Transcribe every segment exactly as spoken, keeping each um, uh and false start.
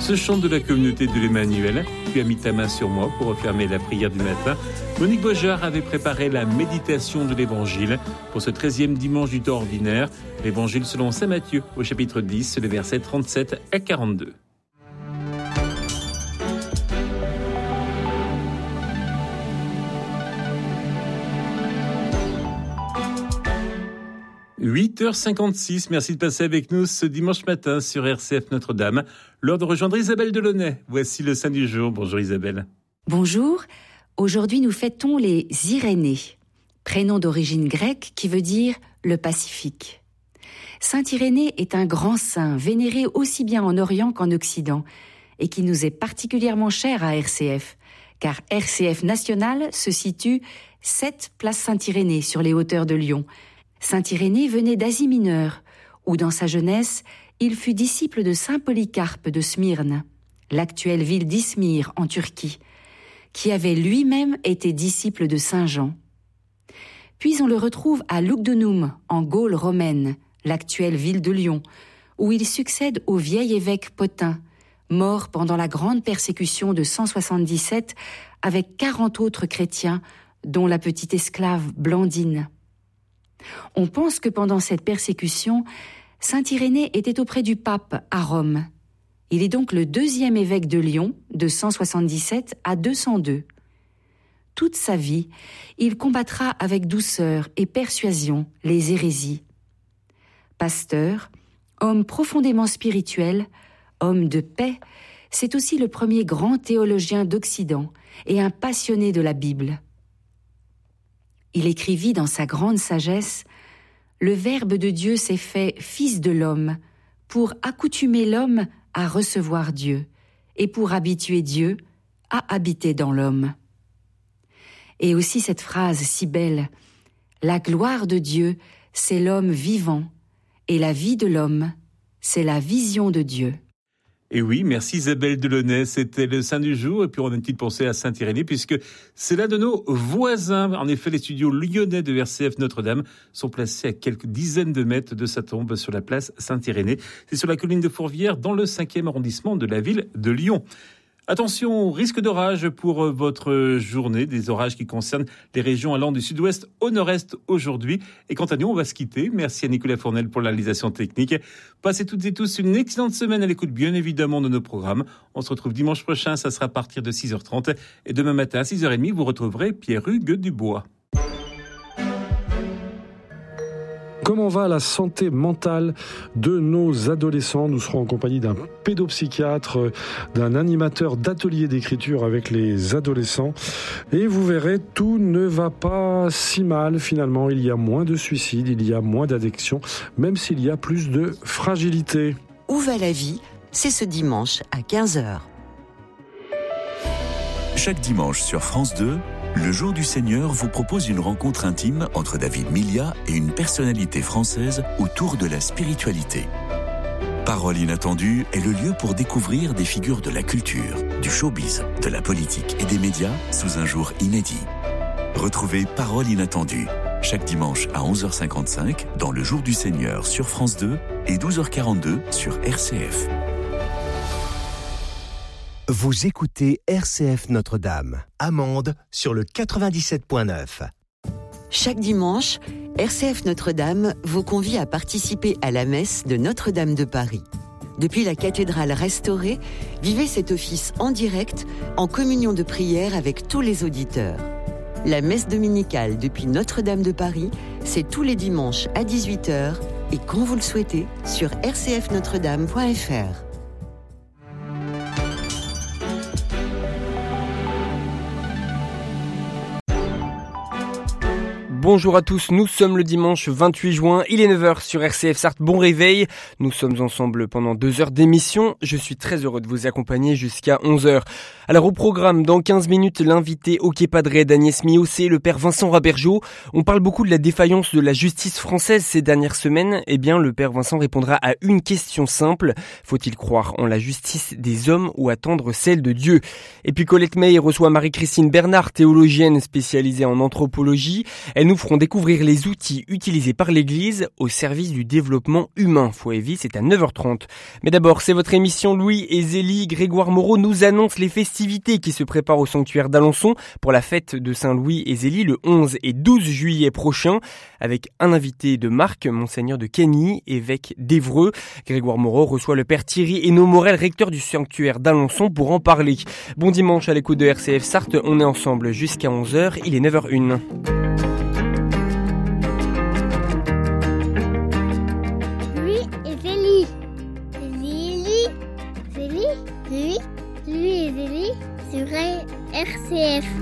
ce chant de la communauté de l'Emmanuel. Tu as mis ta main sur moi pour refermer la prière du matin. Monique Beaujard avait préparé la méditation de l'Évangile pour ce treizième dimanche du temps ordinaire. L'Évangile selon saint Matthieu au chapitre dix, le verset trente-sept à quarante-deux. huit heures cinquante-six, merci de passer avec nous ce dimanche matin sur R C F Notre-Dame. L'heure de rejoindre Isabelle Delaunay. Voici le saint du jour. Bonjour Isabelle. Bonjour. Aujourd'hui, nous fêtons les Irénées, prénom d'origine grecque qui veut dire le Pacifique. Saint Irénée est un grand saint vénéré aussi bien en Orient qu'en Occident et qui nous est particulièrement cher à R C F, car R C F national se situe sept place Saint-Irénée sur les hauteurs de Lyon. Saint Irénée venait d'Asie mineure, où dans sa jeunesse, il fut disciple de saint Polycarpe de Smyrne, l'actuelle ville d'Izmir en Turquie, qui avait lui-même été disciple de saint Jean. Puis on le retrouve à Lugdunum, en Gaule romaine, l'actuelle ville de Lyon, où il succède au vieil évêque Pothin, mort pendant la grande persécution de cent soixante-dix-sept avec quarante autres chrétiens, dont la petite esclave Blandine. On pense que pendant cette persécution, saint Irénée était auprès du pape à Rome. Il est donc le deuxième évêque de Lyon, de cent soixante-dix-sept à deux cent deux. Toute sa vie, il combattra avec douceur et persuasion les hérésies. Pasteur, homme profondément spirituel, homme de paix, c'est aussi le premier grand théologien d'Occident et un passionné de la Bible. Il écrivit dans sa grande sagesse « Le Verbe de Dieu s'est fait fils de l'homme pour accoutumer l'homme à recevoir Dieu et pour habituer Dieu à habiter dans l'homme. » Et aussi cette phrase si belle « La gloire de Dieu, c'est l'homme vivant, et la vie de l'homme, c'est la vision de Dieu. » Et oui, merci Isabelle Delaunay, c'était le saint du jour. Et puis on a une petite pensée à saint Irénée, puisque c'est l'un de nos voisins. En effet, les studios lyonnais de R C F Notre-Dame sont placés à quelques dizaines de mètres de sa tombe sur la place Saint-Irénée. C'est sur la colline de Fourvière, dans le cinquième arrondissement de la ville de Lyon. Attention, risque d'orage pour votre journée, des orages qui concernent les régions allant du sud-ouest au nord-est aujourd'hui. Et quant à nous, on va se quitter. Merci à Nicolas Fournel pour la réalisation technique. Passez toutes et tous une excellente semaine à l'écoute, bien évidemment, de nos programmes. On se retrouve dimanche prochain, ça sera à partir de six heures trente. Et demain matin à six heures trente, vous retrouverez Pierre-Hugues Dubois. Comment va la santé mentale de nos adolescents ? Nous serons en compagnie d'un pédopsychiatre, d'un animateur d'ateliers d'écriture avec les adolescents. Et vous verrez, tout ne va pas si mal finalement. Il y a moins de suicides, il y a moins d'addictions, même s'il y a plus de fragilité. Où va la vie ? C'est ce dimanche à quinze heures. Chaque dimanche sur France deux, le Jour du Seigneur vous propose une rencontre intime entre David Milia et une personnalité française autour de la spiritualité. Parole inattendue est le lieu pour découvrir des figures de la culture, du showbiz, de la politique et des médias sous un jour inédit. Retrouvez Parole inattendue chaque dimanche à onze heures cinquante-cinq dans le Jour du Seigneur sur France deux et douze heures quarante-deux sur R C F. Vous écoutez R C F Notre-Dame, Amande sur le quatre-vingt-dix-sept virgule neuf. Chaque dimanche, R C F Notre-Dame vous convie à participer à la messe de Notre-Dame de Paris. Depuis la cathédrale restaurée, vivez cet office en direct, en communion de prière avec tous les auditeurs. La messe dominicale depuis Notre-Dame de Paris, c'est tous les dimanches à dix-huit heures et quand vous le souhaitez sur r c f notre dame point f r. Bonjour à tous, nous sommes le dimanche vingt-huit juin, il est neuf heures sur R C F Sarthe, bon réveil. Nous sommes ensemble pendant deux heures d'émission, je suis très heureux de vous accompagner jusqu'à onze heures. Alors au programme, dans quinze minutes, l'invité au Quai Padret d'Agnès Miocé, le père Vincent Rabergeau. On parle beaucoup de la défaillance de la justice française ces dernières semaines. Eh bien, le père Vincent répondra à une question simple. Faut-il croire en la justice des hommes ou attendre celle de Dieu ? Et puis Colette May reçoit Marie-Christine Bernard, théologienne spécialisée en anthropologie. Elle nous nous ferons découvrir les outils utilisés par l'Église au service du développement humain. Foi et vie, c'est à neuf heures trente. Mais d'abord, c'est votre émission Louis et Zélie. Grégoire Moreau nous annonce les festivités qui se préparent au sanctuaire d'Alençon pour la fête de Saint-Louis et Zélie le onze et douze juillet prochain, avec un invité de marque, Monseigneur de Cagny, évêque d'Évreux. Grégoire Moreau reçoit le Père Thierry Hénaud Morel, recteur du sanctuaire d'Alençon, pour en parler. Bon dimanche à l'écoute de R C F Sarthe, on est ensemble jusqu'à onze heures, il est neuf heures une. Louis et Zélie. Zélie, Zélie, Louis, Louis et Zélie sur R C F.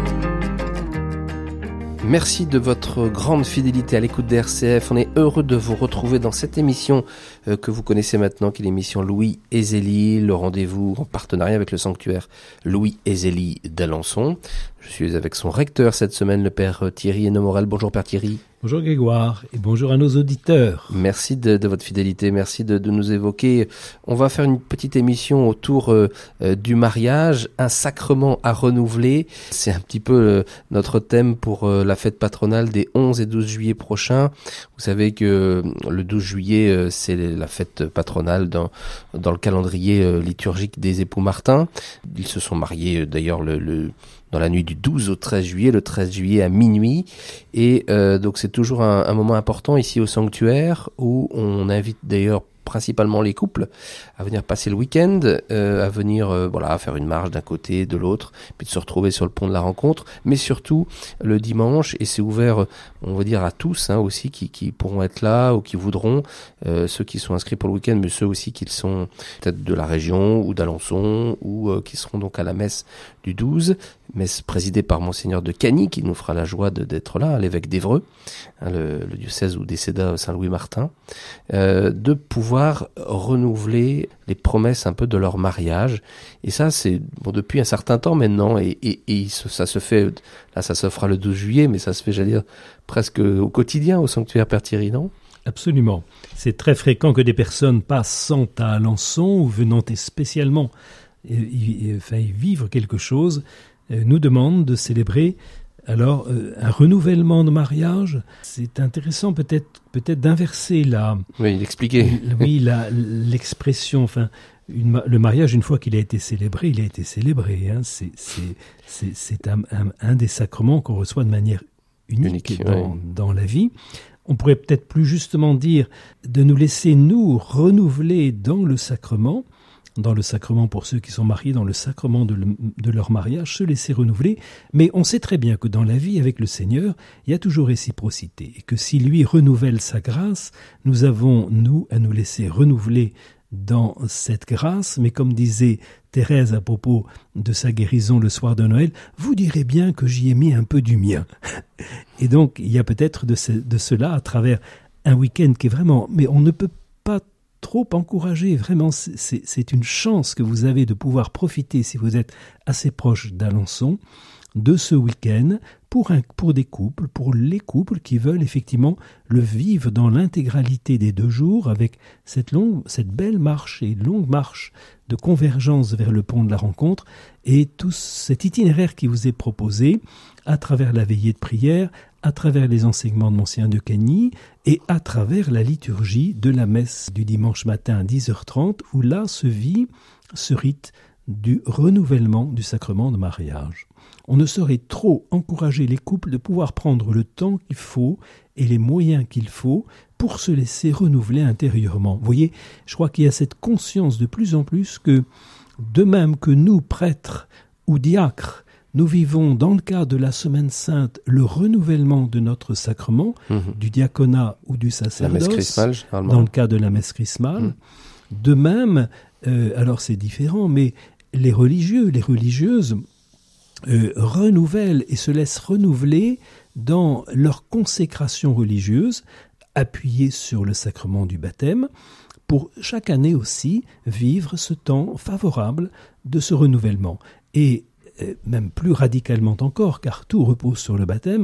Merci de votre grande fidélité à l'écoute de R C F. On est heureux de vous retrouver dans cette émission euh, que vous connaissez maintenant, qui est l'émission Louis et Zélie, le rendez-vous en partenariat avec le sanctuaire Louis et Zélie d'Alençon. Je suis avec son recteur cette semaine, le Père Thierry Hénaud Morel. Bonjour Père Thierry. Bonjour Grégoire et bonjour à nos auditeurs. Merci de, de votre fidélité, merci de, de nous évoquer. On va faire une petite émission autour euh, du mariage, un sacrement à renouveler. C'est un petit peu euh, notre thème pour euh, la fête patronale des onze et douze juillet prochains. Vous savez que euh, le douze juillet, euh, c'est la fête patronale dans, dans le calendrier euh, liturgique des époux Martin. Ils se sont mariés euh, d'ailleurs le... le dans la nuit du douze au treize juillet, le treize juillet à minuit. Et euh, donc c'est toujours un, un moment important ici au sanctuaire où on invite d'ailleurs principalement les couples à venir passer le week-end, euh, à venir euh, voilà faire une marche d'un côté, de l'autre, puis de se retrouver sur le pont de la rencontre, mais surtout le dimanche, et c'est ouvert, on va dire à tous hein, aussi qui, qui pourront être là ou qui voudront, euh, ceux qui sont inscrits pour le week-end, mais ceux aussi qui sont peut-être de la région ou d'Alençon ou euh, qui seront donc à la messe du douze, messe présidée par Monseigneur de Cagny, qui nous fera la joie de, d'être là, l'évêque d'Évreux, hein, le, le diocèse où décéda Saint-Louis Martin, euh, de pouvoir renouveler les promesses un peu de leur mariage. Et ça, c'est bon depuis un certain temps maintenant, et, et, et ça se fait, là ça se fera le douze juillet, mais ça se fait, j'allais dire, presque au quotidien au sanctuaire Père Thierry, non ? Absolument. C'est très fréquent que des personnes passant à Alençon ou venant spécialement euh, y, enfin, y vivre quelque chose, euh, nous demandent de célébrer alors euh, un renouvellement de mariage. C'est intéressant peut-être peut-être d'inverser la oui l'expliquer oui la l'expression enfin une, le mariage une fois qu'il a été célébré il a été célébré hein. c'est c'est c'est c'est un, un, un des sacrements qu'on reçoit de manière unique, unique dans, oui. dans la vie. On pourrait peut-être plus justement dire de nous laisser nous renouveler dans le sacrement, dans le sacrement pour ceux qui sont mariés, dans le sacrement de, le, de leur mariage, se laisser renouveler. Mais on sait très bien que dans la vie avec le Seigneur, il y a toujours réciprocité. Et que si lui renouvelle sa grâce, nous avons, nous, à nous laisser renouveler dans cette grâce. Mais comme disait Thérèse à propos de sa guérison le soir de Noël, vous direz bien que j'y ai mis un peu du mien. Et donc, il y a peut-être de, ce, de cela à travers un week-end qui est vraiment... Mais on ne peut pas trop encourager, vraiment, c'est, c'est, c'est une chance que vous avez de pouvoir profiter, si vous êtes assez proche d'Alençon, de ce week-end pour, un, pour des couples, pour les couples qui veulent effectivement le vivre dans l'intégralité des deux jours avec cette, longue, cette belle marche et longue marche de convergence vers le pont de la rencontre et tout cet itinéraire qui vous est proposé à travers la veillée de prière, à travers les enseignements de Monseigneur de Cagny et à travers la liturgie de la messe du dimanche matin à dix heures trente où là se vit ce rite du renouvellement du sacrement de mariage. On ne saurait trop encourager les couples de pouvoir prendre le temps qu'il faut et les moyens qu'il faut pour se laisser renouveler intérieurement. Vous voyez, je crois qu'il y a cette conscience de plus en plus que, de même que nous, prêtres ou diacres, nous vivons dans le cadre de la Semaine Sainte le renouvellement de notre sacrement, mmh. du diaconat ou du sacerdoce, la messe chrismale, généralement. Dans le cas de la messe chrismale. Mmh. De même, euh, alors c'est différent, mais les religieux, les religieuses euh, renouvellent et se laissent renouveler dans leur consécration religieuse, appuyée sur le sacrement du baptême, pour chaque année aussi vivre ce temps favorable de ce renouvellement. Et même plus radicalement encore, car tout repose sur le baptême,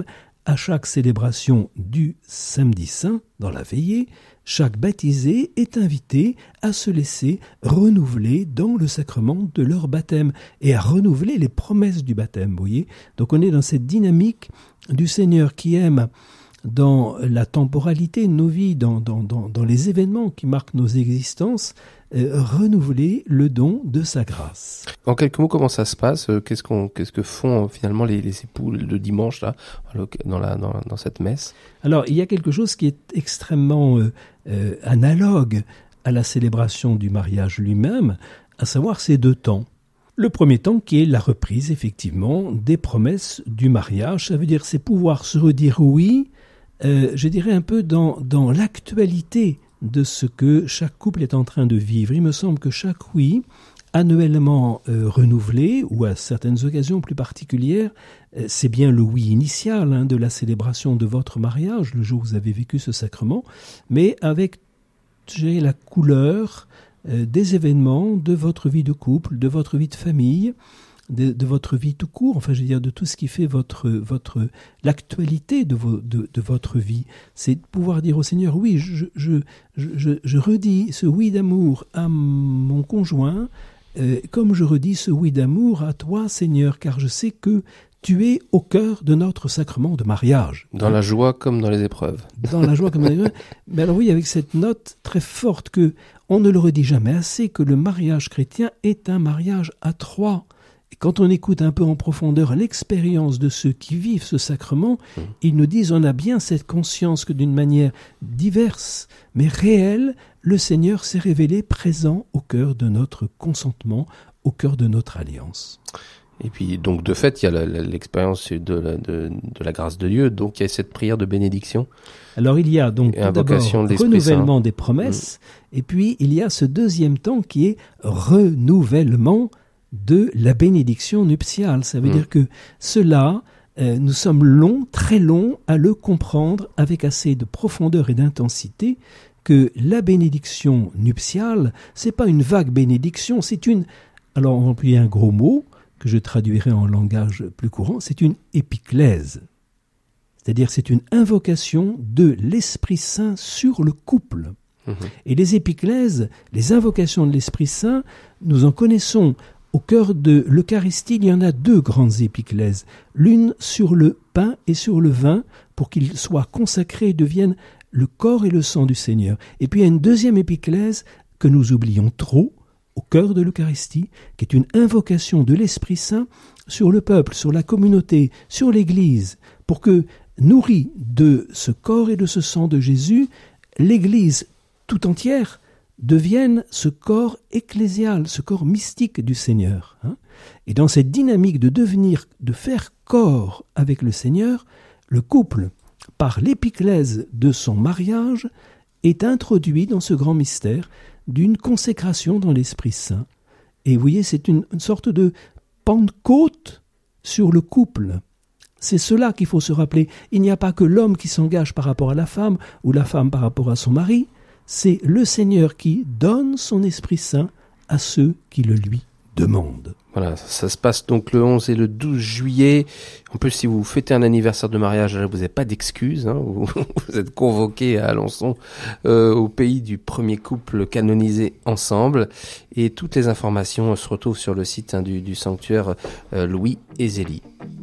à chaque célébration du samedi saint, dans la veillée, chaque baptisé est invité à se laisser renouveler dans le sacrement de leur baptême et à renouveler les promesses du baptême, vous voyez. Donc on est dans cette dynamique du Seigneur qui aime, dans la temporalité de nos vies, dans, dans, dans, dans les événements qui marquent nos existences, euh, renouveler le don de sa grâce. En quelques mots, comment ça se passe ? Qu'est-ce qu'on, qu'est-ce que font finalement les, les époux le dimanche là, dans, la, dans, dans cette messe ? Alors, il y a quelque chose qui est extrêmement euh, euh, analogue à la célébration du mariage lui-même, à savoir ces deux temps. Le premier temps qui est la reprise, effectivement, des promesses du mariage. Ça veut dire, c'est pouvoir se redire oui, euh, je dirais un peu dans, dans l'actualité de ce que chaque couple est en train de vivre. Il me semble que chaque oui, annuellement euh, renouvelé, ou à certaines occasions plus particulières, euh, c'est bien le oui initial hein, de la célébration de votre mariage, le jour où vous avez vécu ce sacrement, mais avec j'ai la couleur euh, des événements de votre vie de couple, de votre vie de famille, de, de votre vie tout court, enfin je veux dire de tout ce qui fait votre, votre, l'actualité de, vos, de, de votre vie. C'est de pouvoir dire au Seigneur, oui, je, je, je, je redis ce oui d'amour à mon conjoint, euh, comme je redis ce oui d'amour à toi Seigneur, car je sais que tu es au cœur de notre sacrement de mariage. Dans la joie comme dans les épreuves. Dans la joie comme dans les épreuves. Mais alors oui, avec cette note très forte que on ne le redit jamais assez, que le mariage chrétien est un mariage à trois. Et quand on écoute un peu en profondeur l'expérience de ceux qui vivent ce sacrement, mmh. ils nous disent on a bien cette conscience que d'une manière diverse, mais réelle, le Seigneur s'est révélé présent au cœur de notre consentement, au cœur de notre alliance. Et puis, donc, de fait, il y a la, la, l'expérience de la, de, de la grâce de Dieu, donc il y a cette prière de bénédiction. Alors, il y a donc tout d'abord renouvellement Saint. Des promesses, mmh. et puis il y a ce deuxième temps qui est renouvellement de la bénédiction nuptiale. Ça veut mmh. dire que cela, euh, nous sommes longs, très longs, à le comprendre avec assez de profondeur et d'intensité, que la bénédiction nuptiale, c'est pas une vague bénédiction, c'est une... Alors, on va employer un gros mot, que je traduirai en langage plus courant, c'est une épiclèse. C'est-à-dire c'est une invocation de l'Esprit Saint sur le couple. Mmh. Et les épiclèses, les invocations de l'Esprit Saint, nous en connaissons. Au cœur de l'Eucharistie, il y en a deux grandes épiclèses. L'une sur le pain et sur le vin, pour qu'ils soient consacrés et deviennent le corps et le sang du Seigneur. Et puis il y a une deuxième épiclèse que nous oublions trop, au cœur de l'Eucharistie, qui est une invocation de l'Esprit Saint sur le peuple, sur la communauté, sur l'Église, pour que, nourrie de ce corps et de ce sang de Jésus, l'Église tout entière devienne ce corps ecclésial, ce corps mystique du Seigneur. Hein. Et dans cette dynamique de devenir, de faire corps avec le Seigneur, le couple, par l'épiclèse de son mariage, est introduit dans ce grand mystère d'une consécration dans l'Esprit Saint. Et vous voyez, c'est une, une sorte de Pentecôte sur le couple. C'est cela qu'il faut se rappeler. Il n'y a pas que l'homme qui s'engage par rapport à la femme, ou la femme par rapport à son mari. C'est le Seigneur qui donne son Esprit Saint à ceux qui le lui demandent. Voilà, ça se passe donc le onze et le douze juillet. En plus, si vous fêtez un anniversaire de mariage, vous n'avez pas d'excuses. Hein, vous, vous êtes convoqués à Alençon, euh, au pays du premier couple canonisé ensemble. Et toutes les informations se retrouvent sur le site hein, du, du sanctuaire euh, Louis et Zélie.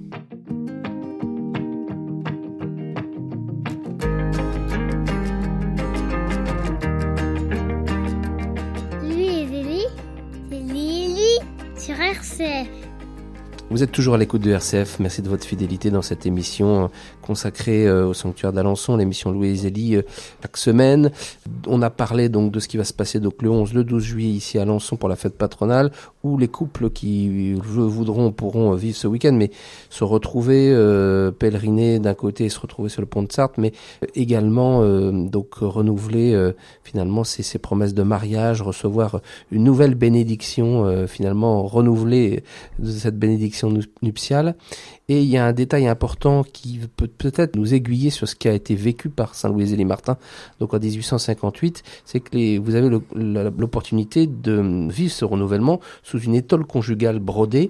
R C F. Vous êtes toujours à l'écoute de R C F. Merci de votre fidélité dans cette émission consacrée au sanctuaire d'Alençon, l'émission Louis et Zélie chaque semaine. On a parlé donc de ce qui va se passer donc le onze, le douze juillet ici à Alençon pour la fête patronale, où les couples qui le voudront pourront vivre ce week-end, mais se retrouver euh, pèleriner d'un côté et se retrouver sur le pont de Sarthe, mais également euh, donc renouveler euh, finalement ces, ces promesses de mariage, recevoir une nouvelle bénédiction, euh, finalement renouveler de cette bénédiction nuptiale. Et il y a un détail important qui peut peut-être nous aiguiller sur ce qui a été vécu par Saint Louis et Zélie Martin, donc en dix-huit cent cinquante-huit, c'est que les, vous avez le, l'opportunité de vivre ce renouvellement sous une étole conjugale brodée,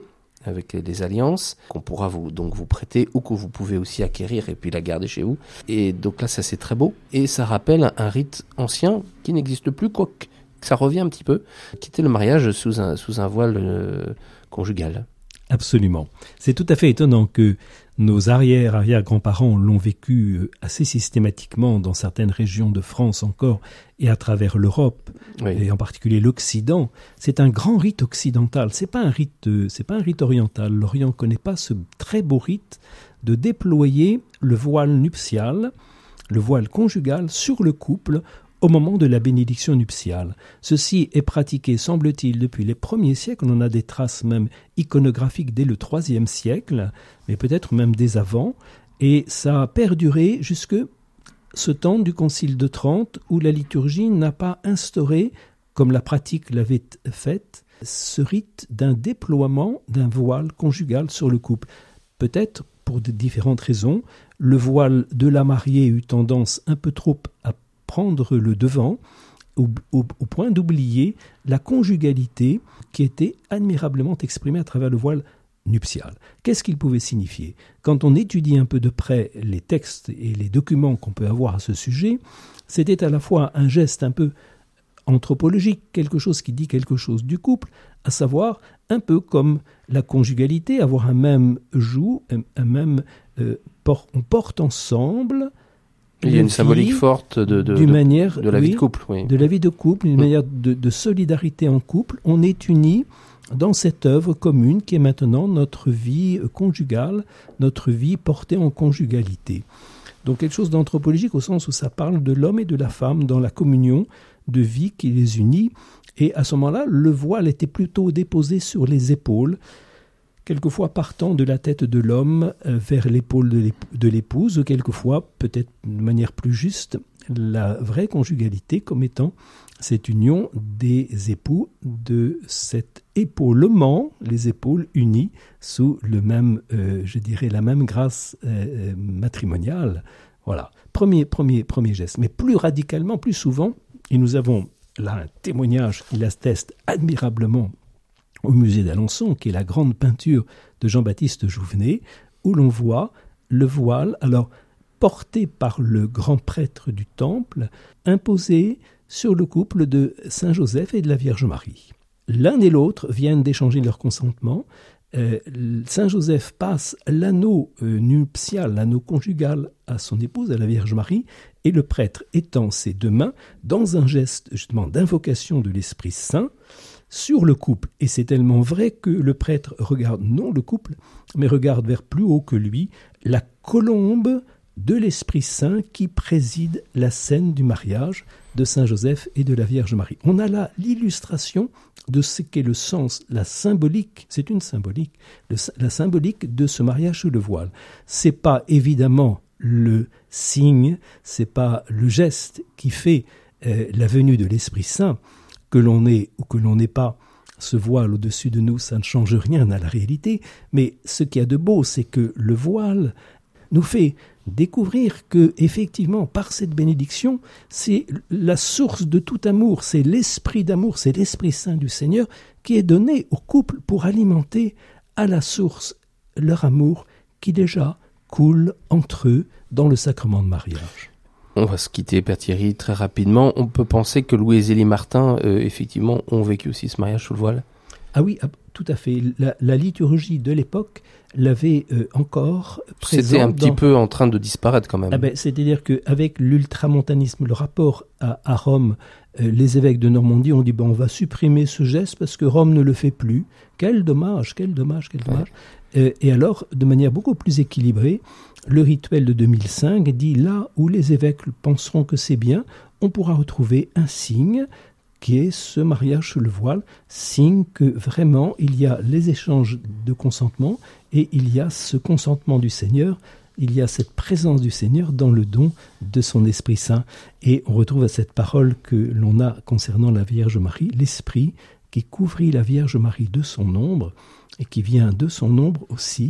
avec des alliances qu'on pourra vous, donc vous prêter ou que vous pouvez aussi acquérir et puis la garder chez vous. Et donc là, ça c'est très beau. Et ça rappelle un rite ancien qui n'existe plus, quoique ça revient un petit peu, qui était le mariage sous un, sous un voile euh, conjugal. Absolument. C'est tout à fait étonnant que nos arrière-arrière-grands-parents l'ont vécu assez systématiquement dans certaines régions de France encore et à travers l'Europe, oui. Et en particulier l'Occident. C'est un grand rite occidental, c'est pas un rite, c'est pas un rite oriental. L'Orient connaît pas ce très beau rite de déployer le voile nuptial, le voile conjugal sur le couple au moment de la bénédiction nuptiale. Ceci est pratiqué, semble-t-il, depuis les premiers siècles. On en a des traces même iconographiques dès le troisième siècle, mais peut-être même dès avant. Et ça a perduré jusque ce temps du Concile de Trente, où la liturgie n'a pas instauré, comme la pratique l'avait faite, ce rite d'un déploiement d'un voile conjugal sur le couple. Peut-être, pour de différentes raisons, le voile de la mariée eut tendance un peu trop à prendre le devant au, au, au point d'oublier la conjugalité qui était admirablement exprimée à travers le voile nuptial. Qu'est-ce qu'il pouvait signifier ? Quand on étudie un peu de près les textes et les documents qu'on peut avoir à ce sujet, c'était à la fois un geste un peu anthropologique, quelque chose qui dit quelque chose du couple, à savoir un peu comme la conjugalité, avoir un même joug, un, un même euh, port, on porte ensemble. Il y a une symbolique forte de, de, de, manière, de la oui, vie de couple. Oui. De la vie de couple, une mmh. manière de, de solidarité en couple. On est unis dans cette œuvre commune qui est maintenant notre vie conjugale, notre vie portée en conjugalité. Donc quelque chose d'anthropologique au sens où ça parle de l'homme et de la femme dans la communion de vie qui les unit. Et à ce moment-là, le voile était plutôt déposé sur les épaules, quelquefois partant de la tête de l'homme vers l'épaule de l'épouse, quelquefois, peut-être de manière plus juste, la vraie conjugalité comme étant cette union des époux, de cet épaulement, les épaules unies sous le même, euh, je dirais, la même grâce euh, matrimoniale. Voilà, premier, premier, premier geste. Mais plus radicalement, plus souvent, et nous avons là un témoignage qui l'atteste admirablement au musée d'Alençon, qui est la grande peinture de Jean-Baptiste Jouvenet, où l'on voit le voile, alors porté par le grand prêtre du temple, imposé sur le couple de Saint Joseph et de la Vierge Marie. L'un et l'autre viennent d'échanger leur consentement. Euh, Saint Joseph passe l'anneau euh, nuptial, l'anneau conjugal à son épouse, à la Vierge Marie, et le prêtre étend ses deux mains dans un geste justement d'invocation de l'Esprit Saint sur le couple. Et c'est tellement vrai que le prêtre regarde non le couple, mais regarde vers plus haut que lui la colombe de l'Esprit Saint qui préside la scène du mariage de Saint Joseph et de la Vierge Marie. On a là l'illustration de ce qu'est le sens, la symbolique, c'est une symbolique, le, la symbolique de ce mariage sous le voile. C'est pas évidemment le signe, c'est pas le geste qui fait euh, la venue de l'Esprit Saint. Que l'on ait ou que l'on n'ait pas ce voile au-dessus de nous, ça ne change rien à la réalité. Mais ce qu'il y a de beau, c'est que le voile nous fait découvrir que, effectivement, par cette bénédiction, c'est la source de tout amour, c'est l'esprit d'amour, c'est l'Esprit Saint du Seigneur qui est donné au couple pour alimenter à la source leur amour qui déjà coule entre eux dans le sacrement de mariage. On va se quitter, Père Thierry, très rapidement. On peut penser que Louis et Zélie Martin, euh, effectivement, ont vécu aussi ce mariage sous le voile. Ah oui, tout à fait. La, la liturgie de l'époque l'avait euh, encore présent. C'était un petit dans... peu en train de disparaître quand même. Ah ben, c'est-à-dire qu'avec l'ultramontanisme, le rapport à, à Rome, euh, les évêques de Normandie ont dit ben, on va supprimer ce geste parce que Rome ne le fait plus. Quel dommage, quel dommage, quel dommage. Ouais. Euh, et alors, de manière beaucoup plus équilibrée, le rituel de deux mille cinq dit là où les évêques penseront que c'est bien, on pourra retrouver un signe qui est ce mariage sous le voile, signe que vraiment il y a les échanges de consentement et il y a ce consentement du Seigneur, il y a cette présence du Seigneur dans le don de son Esprit Saint. Et on retrouve à cette parole que l'on a concernant la Vierge Marie, l'Esprit qui couvrit la Vierge Marie de son ombre et qui vient de son ombre aussi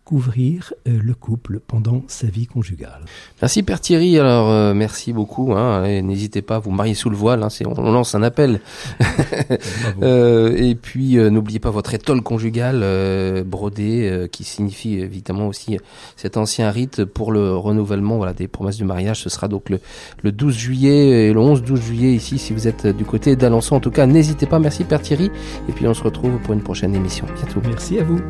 découvrir euh, le couple pendant sa vie conjugale. Merci Père Thierry, alors euh, merci beaucoup, hein, et n'hésitez pas à vous marier sous le voile, hein, c'est, on, on lance un appel. euh, et puis euh, n'oubliez pas votre étole conjugale euh, brodée, euh, qui signifie évidemment aussi cet ancien rite pour le renouvellement voilà, des promesses du mariage. Ce sera donc le, le douze juillet et le onze douze juillet ici si vous êtes du côté d'Alençon. En tout cas, n'hésitez pas, merci Père Thierry, et puis on se retrouve pour une prochaine émission. Bientôt. Merci à vous.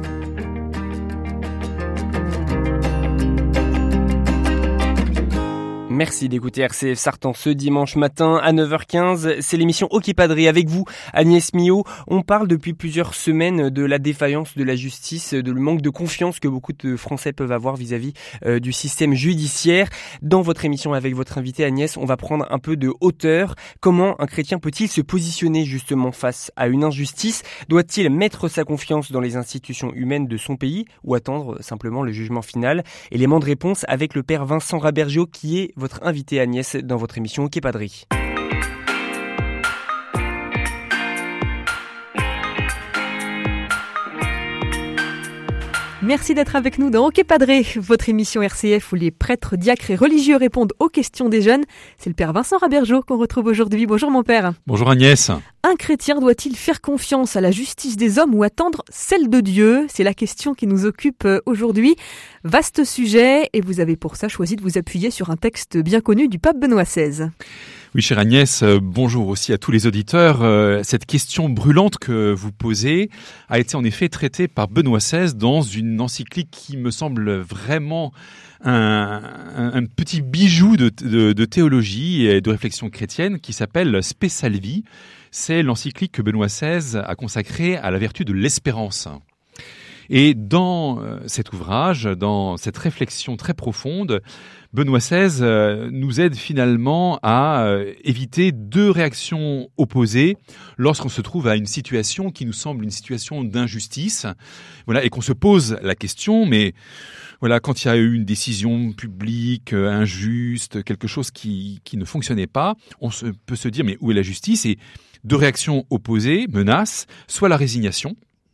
Merci d'écouter R C F Sarthe ce dimanche matin à neuf heures quinze. C'est l'émission Ok Padré avec vous, Agnès Millot. On parle depuis plusieurs semaines de la défaillance de la justice, de le manque de confiance que beaucoup de Français peuvent avoir vis-à-vis euh, du système judiciaire. Dans votre émission avec votre invitée Agnès, on va prendre un peu de hauteur. Comment un chrétien peut-il se positionner justement face à une injustice ? Doit-il mettre sa confiance dans les institutions humaines de son pays ou attendre simplement le jugement final ? Élément de réponse avec le père Vincent Rabergio qui est votre invité Agnès dans votre émission Ok Padré. Merci d'être avec nous dans Ok Padré, votre émission R C F où les prêtres, diacres et religieux répondent aux questions des jeunes. C'est le père Vincent Rabergio qu'on retrouve aujourd'hui. Bonjour mon père. Bonjour Agnès. Un chrétien doit-il faire confiance à la justice des hommes ou attendre celle de Dieu ? C'est la question qui nous occupe aujourd'hui. Vaste sujet et vous avez pour ça choisi de vous appuyer sur un texte bien connu du pape Benoît seize. Oui, chère Agnès, euh, bonjour aussi à tous les auditeurs. Euh, cette question brûlante que vous posez a été en effet traitée par Benoît seize dans une encyclique qui me semble vraiment un, un, un petit bijou de, de, de théologie et de réflexion chrétienne qui s'appelle Spe Salvi. C'est l'encyclique que Benoît seize a consacrée à la vertu de l'espérance. Et dans cet ouvrage, dans cette réflexion très profonde, Benoît seize nous aide finalement à éviter deux réactions opposées lorsqu'on se trouve à une situation qui nous semble une situation d'injustice, voilà, et qu'on se pose la question, mais voilà, quand il y a eu une décision publique injuste, quelque chose qui, qui ne fonctionnait pas, on se, peut se dire mais où est la justice ? Et deux réactions opposées menacent soit la résignation,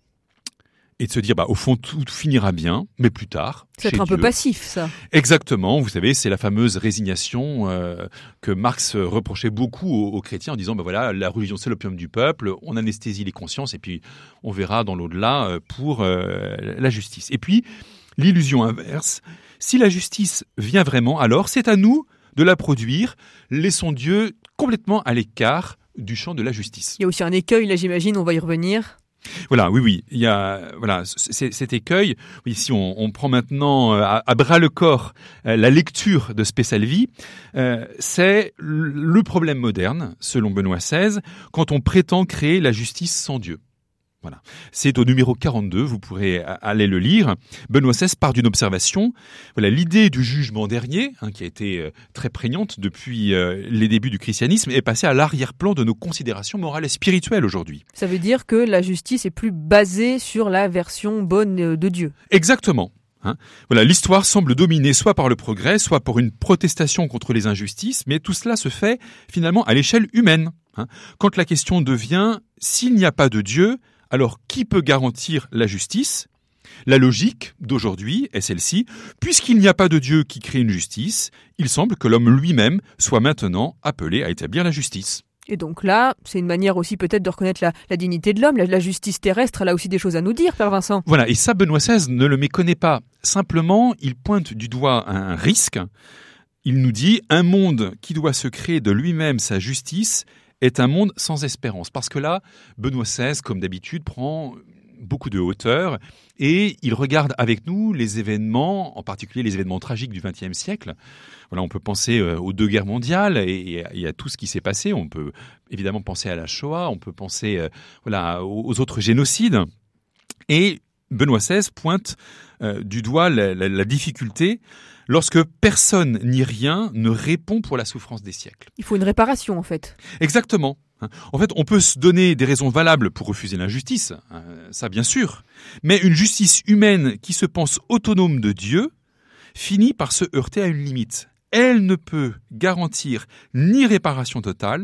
et de se dire, bah, au fond, tout finira bien, mais plus tard. C'est être un Dieu. peu passif, ça. Exactement. Vous savez, c'est la fameuse résignation euh, que Marx reprochait beaucoup aux, aux chrétiens en disant, bah voilà, la religion, c'est l'opium du peuple, on anesthésie les consciences, et puis on verra dans l'au-delà euh, pour euh, la justice. Et puis, l'illusion inverse, si la justice vient vraiment, alors c'est à nous de la produire. Laissons Dieu complètement à l'écart du champ de la justice. Il y a aussi un écueil, là, j'imagine, on va y revenir. Voilà, oui, oui. Il y a voilà c- cet écueil. Oui, si on, on prend maintenant à, à bras le corps euh, la lecture de Spe Salvi, euh, c'est le problème moderne, selon Benoît seize, quand on prétend créer la justice sans Dieu. Voilà. C'est au numéro quarante-deux, vous pourrez aller le lire. Benoît seize part d'une observation. Voilà, l'idée du jugement dernier, hein, qui a été très prégnante depuis euh, les débuts du christianisme, est passée à l'arrière-plan de nos considérations morales et spirituelles aujourd'hui. Ça veut dire que la justice est plus basée sur la version bonne de Dieu. Exactement. Hein. Voilà, l'histoire semble dominée soit par le progrès, soit par une protestation contre les injustices, mais tout cela se fait finalement à l'échelle humaine. Hein. Quand la question devient « s'il n'y a pas de Dieu », alors, qui peut garantir la justice ? La logique d'aujourd'hui est celle-ci. Puisqu'il n'y a pas de Dieu qui crée une justice, il semble que l'homme lui-même soit maintenant appelé à établir la justice. Et donc là, c'est une manière aussi peut-être de reconnaître la, la dignité de l'homme. La, la justice terrestre, elle a aussi des choses à nous dire, Père Vincent. Voilà, et ça, Benoît seize ne le méconnaît pas. Simplement, il pointe du doigt un risque. Il nous dit « un monde qui doit se créer de lui-même sa justice » est un monde sans espérance. Parce que là, Benoît seize, comme d'habitude, prend beaucoup de hauteur et il regarde avec nous les événements, en particulier les événements tragiques du vingtième siècle. Voilà, on peut penser aux deux guerres mondiales et, et à tout ce qui s'est passé. On peut évidemment penser à la Shoah, on peut penser euh, voilà, aux autres génocides. Et Benoît seize pointe euh, du doigt la, la, la difficulté lorsque personne ni rien ne répond pour la souffrance des siècles. Il faut une réparation, en fait. Exactement. En fait, on peut se donner des raisons valables pour refuser l'injustice, ça bien sûr, mais une justice humaine qui se pense autonome de Dieu finit par se heurter à une limite. Elle ne peut garantir ni réparation totale,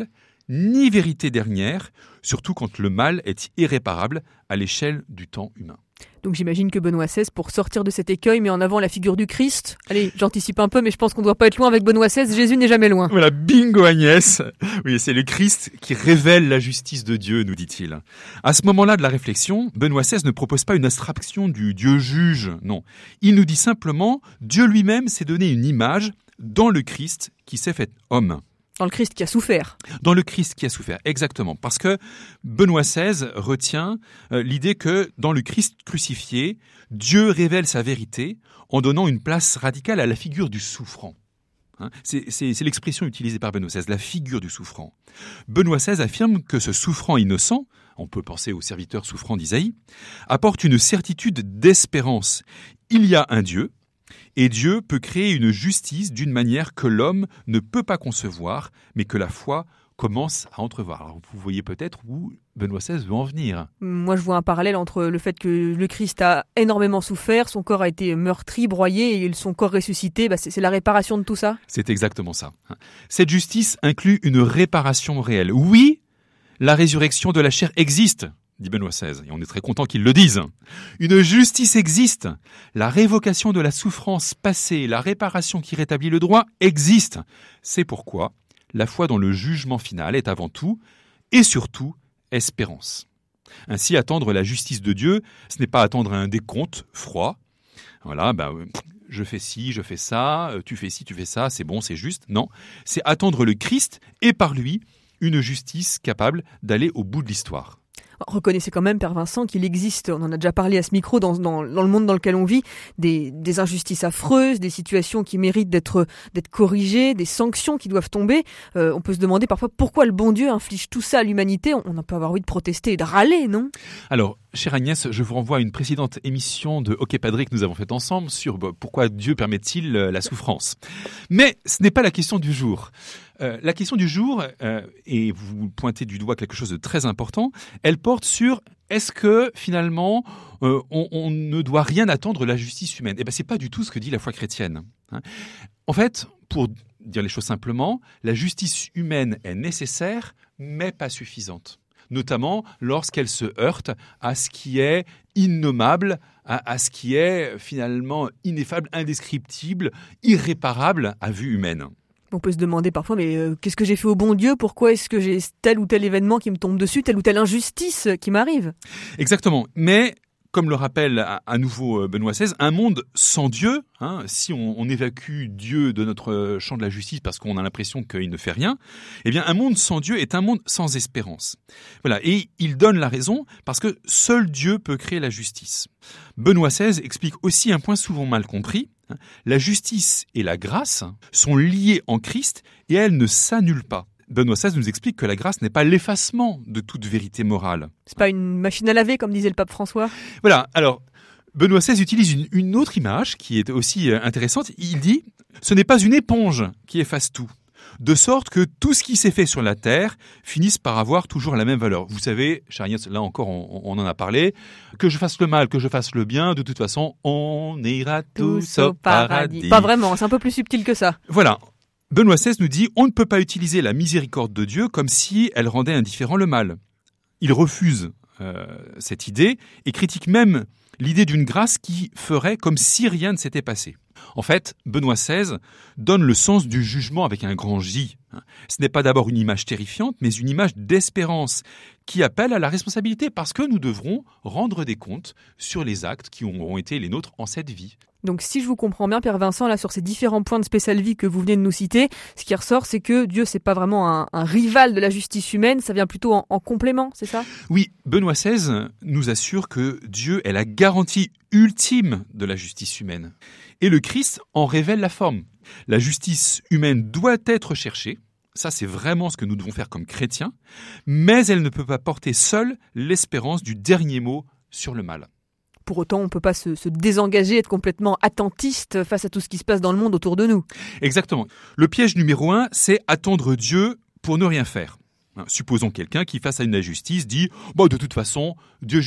ni vérité dernière, surtout quand le mal est irréparable à l'échelle du temps humain. Donc j'imagine que Benoît seize, pour sortir de cet écueil, met en avant la figure du Christ. Allez, j'anticipe un peu, mais je pense qu'on ne doit pas être loin avec Benoît seize. Jésus n'est jamais loin. Voilà, bingo Agnès. Oui, c'est le Christ qui révèle la justice de Dieu, nous dit-il. À ce moment-là de la réflexion, Benoît seize ne propose pas une abstraction du Dieu juge, non. Il nous dit simplement, Dieu lui-même s'est donné une image dans le Christ qui s'est fait homme. Dans le Christ qui a souffert. Dans le Christ qui a souffert, exactement. Parce que Benoît seize retient euh, l'idée que dans le Christ crucifié, Dieu révèle sa vérité en donnant une place radicale à la figure du souffrant. Hein, c'est, c'est, c'est l'expression utilisée par Benoît seize, la figure du souffrant. Benoît seize affirme que ce souffrant innocent, on peut penser au serviteur souffrant d'Isaïe, apporte une certitude d'espérance. Il y a un Dieu, et Dieu peut créer une justice d'une manière que l'homme ne peut pas concevoir, mais que la foi commence à entrevoir. Alors vous voyez peut-être où Benoît seize veut en venir. Moi, je vois un parallèle entre le fait que le Christ a énormément souffert, son corps a été meurtri, broyé, et son corps ressuscité, bah c'est, c'est la réparation de tout ça ? C'est exactement ça. Cette justice inclut une réparation réelle. Oui, la résurrection de la chair existe, dit Benoît seize, et on est très content qu'ils le disent. Une justice existe. La révocation de la souffrance passée, la réparation qui rétablit le droit existe. C'est pourquoi la foi dans le jugement final est avant tout, et surtout, espérance. Ainsi, attendre la justice de Dieu, ce n'est pas attendre un décompte froid. Voilà, ben, je fais ci, je fais ça, tu fais ci, tu fais ça, c'est bon, c'est juste. Non, c'est attendre le Christ, et par lui, une justice capable d'aller au bout de l'histoire. Reconnaissez quand même, Père Vincent, qu'il existe, on en a déjà parlé à ce micro, dans, dans, dans le monde dans lequel on vit, des, des injustices affreuses, des situations qui méritent d'être, d'être corrigées, des sanctions qui doivent tomber. Euh, on peut se demander parfois pourquoi le bon Dieu inflige tout ça à l'humanité. On, on a peut avoir envie de protester et de râler, non ? Alors, chère Agnès, je vous renvoie à une précédente émission de Hockey Padré que nous avons faite ensemble sur bah, pourquoi Dieu permet-il euh, la souffrance. Mais ce n'est pas la question du jour. Euh, la question du jour, euh, et vous pointez du doigt quelque chose de très important, elle porte sur est-ce que finalement euh, on, on ne doit rien attendre de la justice humaine ? Eh bien, c'est pas du tout ce que dit la foi chrétienne. Hein. En fait, pour dire les choses simplement, la justice humaine est nécessaire, mais pas suffisante. Notamment lorsqu'elle se heurte à ce qui est innommable, à, à ce qui est finalement ineffable, indescriptible, irréparable à vue humaine. On peut se demander parfois, mais euh, qu'est-ce que j'ai fait au bon Dieu ? Pourquoi est-ce que j'ai tel ou tel événement qui me tombe dessus, telle ou telle injustice qui m'arrive ? Exactement. Mais, comme le rappelle à, à nouveau Benoît seize, un monde sans Dieu, hein, si on, on évacue Dieu de notre champ de la justice parce qu'on a l'impression qu'il ne fait rien, eh bien, un monde sans Dieu est un monde sans espérance. Voilà. Et il donne la raison parce que seul Dieu peut créer la justice. Benoît seize explique aussi un point souvent mal compris. La justice et la grâce sont liées en Christ et elles ne s'annulent pas. Benoît seize nous explique que la grâce n'est pas l'effacement de toute vérité morale. C'est pas une machine à laver, comme disait le pape François. Voilà, alors Benoît seize utilise une, une autre image qui est aussi intéressante. Il dit « Ce n'est pas une éponge qui efface tout ». De sorte que tout ce qui s'est fait sur la terre finisse par avoir toujours la même valeur. Vous savez, cher Agnès, là encore on, on en a parlé, que je fasse le mal, que je fasse le bien, de toute façon, on ira tous, tous au paradis. paradis. Pas vraiment, c'est un peu plus subtil que ça. Voilà. Benoît seize nous dit, on ne peut pas utiliser la miséricorde de Dieu comme si elle rendait indifférent le mal. Il refuse euh, cette idée et critique même l'idée d'une grâce qui ferait comme si rien ne s'était passé. En fait, Benoît seize donne le sens du jugement avec un grand J. Ce n'est pas d'abord une image terrifiante, mais une image d'espérance qui appelle à la responsabilité parce que nous devrons rendre des comptes sur les actes qui auront été les nôtres en cette vie. Donc si je vous comprends bien, Père Vincent, là sur ces différents points de spéciale vie que vous venez de nous citer, ce qui ressort, c'est que Dieu, c'est pas vraiment un, un rival de la justice humaine, ça vient plutôt en, en complément, c'est ça ? Oui, Benoît seize nous assure que Dieu est la garantie ultime de la justice humaine. Et le Christ en révèle la forme. La justice humaine doit être cherchée, ça c'est vraiment ce que nous devons faire comme chrétiens, mais elle ne peut pas porter seule l'espérance du dernier mot sur le mal. Pour autant, on ne peut pas se, se désengager, être complètement attentiste face à tout ce qui se passe dans le monde autour de nous. Exactement. Le piège numéro un, c'est attendre Dieu pour ne rien faire. Supposons quelqu'un qui, face à une injustice, dit bah, « de toute façon, Dieu jugera ».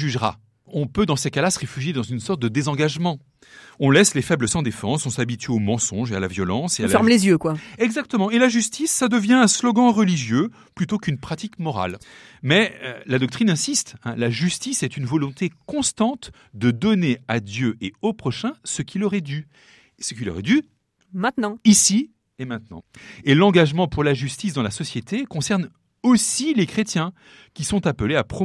on peut dans ces cas-là se réfugier dans une sorte de désengagement. On laisse les faibles sans défense, on s'habitue au mensonge et à la violence. Et on à ferme la... les yeux, quoi. Exactement. Et la justice, ça devient un slogan religieux plutôt qu'une pratique morale. Mais euh, la doctrine insiste, hein, la justice est une volonté constante de donner à Dieu et au prochain ce qu'il aurait dû. Ce qu'il aurait dû maintenant. Ici et maintenant. Et l'engagement pour la justice dans la société concerne aussi les chrétiens qui sont appelés à promouvoir